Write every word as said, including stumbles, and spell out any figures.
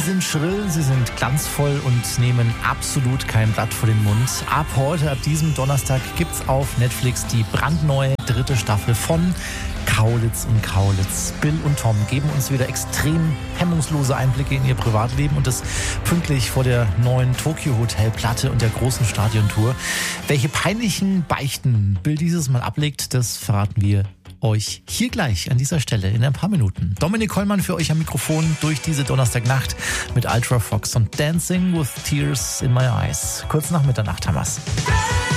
sind schrill, sie sind glanzvoll und nehmen absolut kein Blatt vor den Mund. Ab heute, ab diesem Donnerstag gibt's auf Netflix die brandneue dritte Staffel von Kaulitz und Kaulitz. Bill und Tom geben uns wieder extrem hemmungslose Einblicke in ihr Privatleben und das pünktlich vor der neuen Tokyo Hotel Platte und der großen Stadiontour. Welche peinlichen Beichten Bill dieses Mal ablegt, das verraten wir euch hier gleich an dieser Stelle in ein paar Minuten. Dominik Hollmann für euch am Mikrofon durch diese Donnerstagnacht mit Ultra Fox und Dancing with Tears in My Eyes. Kurz nach Mitternacht haben wir's.